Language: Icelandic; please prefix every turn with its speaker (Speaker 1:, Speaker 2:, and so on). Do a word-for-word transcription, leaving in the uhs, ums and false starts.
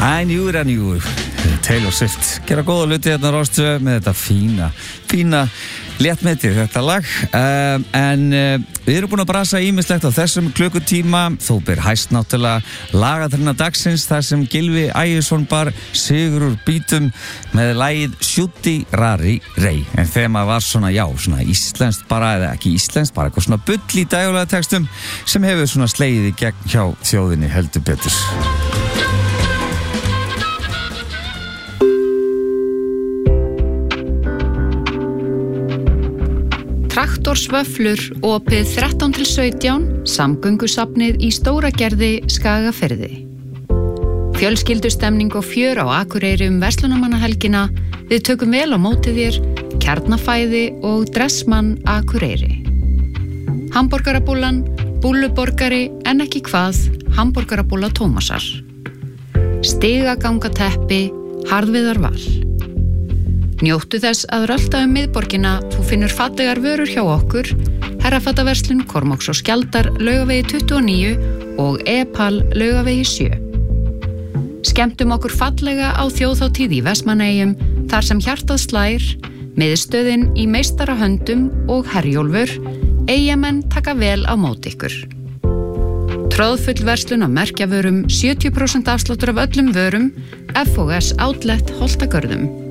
Speaker 1: I knew it, I knew it. Taylor Swift gera góða hluti hérna á Rástvö með þetta fína, fína léttmetið þetta lag uh, en uh, við erum búin að brasa ýmislegt á þessum klukkutíma þó ber hæst náttúrulega lagaþrenna dagsins þar sem Gylfi Ægisson bar sigur úr bítum með lagið Shooty Rari Ray en þegar maður var svona, já, svona íslenskt bara eða ekki íslenskt, bara eitthvað svona bull í dægulega textum sem hefur svona slegið í gegn hjá þjóðinni heldur betur.
Speaker 2: Traktorsvöflur opið þrettán til sautján, samgöngusafnið í Stóragerði, Skagafirði. Fjölskyldustemning og fjör á Akureyri um verslunarmannahelgina, við tökum vel á móti þér, Kjarnafæði og Dressmann Akureyri. Hamborgarabúllan, búlluborgari en ekki hvað, hamborgarabúlla Tómasar. Stigagangateppi, Harðviðarval. Njóttu þess að rölda um miðborgina, þú finnur fallegar vörur hjá okkur, Herrafataverslun, Kormáks og Skjaldar, Laugavegi tuttugu og níu og E-Pal, Laugavegi sjö. Skemmtum okkur fallega á þjóðhátíð í Vestmannaeyjum, þar sem hjartað slær, miðstöðin í meistarahöndum og Herjólfur, Eyjamenn taka vel á móti ykkur. Tróðfull verslun á merkjavörum, sjötíu prósent afsláttur af öllum vörum, F O S Outlet Holtagörðum.